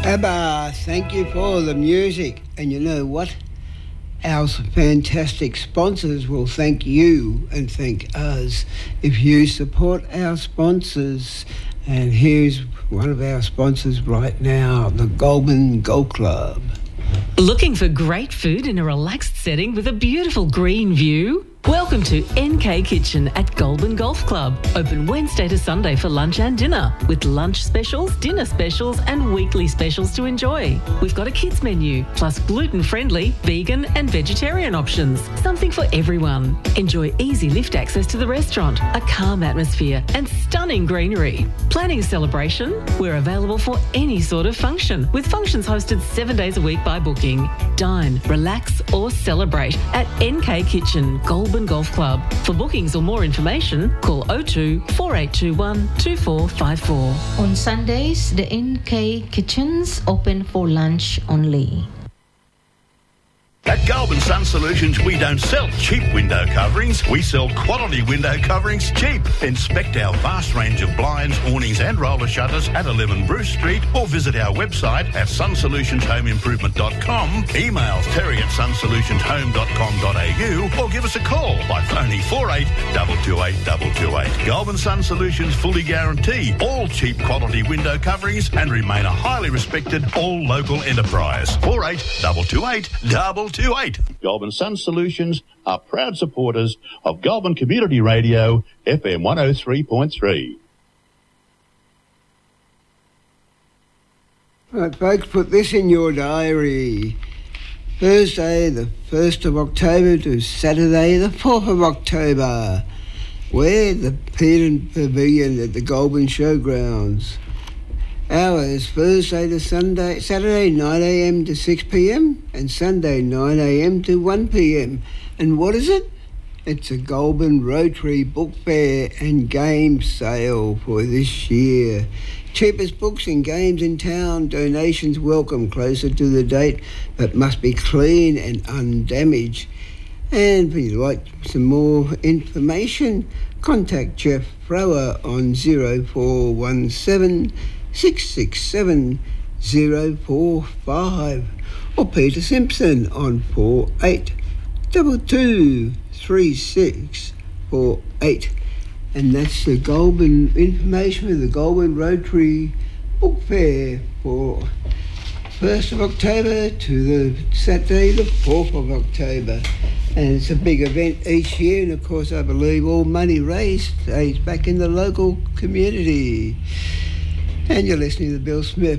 ABBA, thank you for the music. And you know what? Our fantastic sponsors will thank you and thank us if you support our sponsors. And here's one of our sponsors right now, the Goulburn Golf Club. Looking for great food in a relaxed setting with a beautiful green view? Welcome to NK Kitchen at Goulburn Golf Club. Open Wednesday to Sunday for lunch and dinner, with lunch specials, dinner specials and weekly specials to enjoy. We've got a kids menu, plus gluten-friendly, vegan and vegetarian options. Something for everyone. Enjoy easy lift access to the restaurant, a calm atmosphere and stunning greenery. Planning a celebration? We're available for any sort of function, with functions hosted 7 days a week by booking. Dine, relax or celebrate at NK Kitchen, Goulburn Golf Club. For bookings or more information, call 02 4821 2454. On Sundays, the NK Kitchens open for lunch only. At Goulburn Sun Solutions, we don't sell cheap window coverings. We sell quality window coverings cheap. Inspect our vast range of blinds, awnings and roller shutters at 11 Bruce Street, or visit our website at sunsolutionsHomeImprovement.com. Email terry@sunsolutionsHome.com.au or give us a call by phoning 48 228 228. Goulburn Sun Solutions fully guarantee all cheap quality window coverings and remain a highly respected all local enterprise. 48 228 228. Goulburn Sun Solutions are proud supporters of Goulburn Community Radio, FM 103.3. Right, folks, put this in your diary. Thursday, the 1st of October to Saturday, the 4th of October. We're the Peterton Pavilion at the Goulburn Showgrounds. Hours Thursday to Sunday, Saturday 9 a.m. to 6 p.m. and Sunday 9 a.m. to 1 p.m. And what is it? It's a Goulburn Rotary Book Fair and Game Sale for this year. Cheapest books and games in town, donations welcome closer to the date, but must be clean and undamaged. And if you'd like some more information, contact Jeff Frower on 0417 667 045 or Peter Simpson on 4822 3648. And that's the Goulburn information for the Goulburn Rotary Book Fair for 1st of October to the Saturday the 4th of October. And it's a big event each year, and of course I believe all money raised stays back in the local community. And you're listening to Bill Smith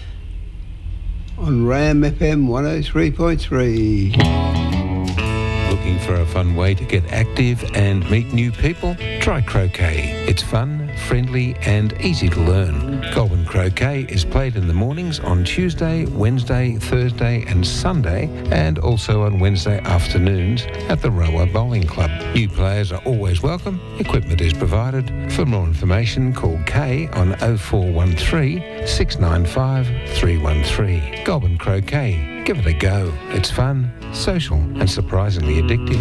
on RAM FM 103.3. Looking for a fun way to get active and meet new people? Try croquet. It's fun, friendly and easy to learn. Goulburn Croquet is played in the mornings on Tuesday, Wednesday, Thursday and Sunday, and also on Wednesday afternoons at the Roa Bowling Club. New players are always welcome. Equipment is provided. For more information, call Kay on 0413 695 313. Goulburn Croquet. Give it a go. It's fun, social and surprisingly addictive.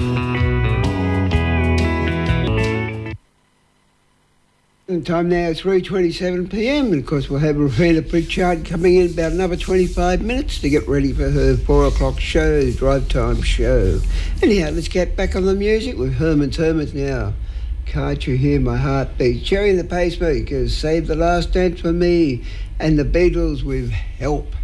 The time now is 3:27 p.m. and of course we'll have Rafina Pritchard coming in about another 25 minutes to get ready for her 4 o'clock show, the drive time show. Anyhow, let's get back on the music with Herman's Hermits now. Can't you hear my heartbeat? Cherry and the Pacemakers, Save the Last Dance for Me, and the Beatles with Help.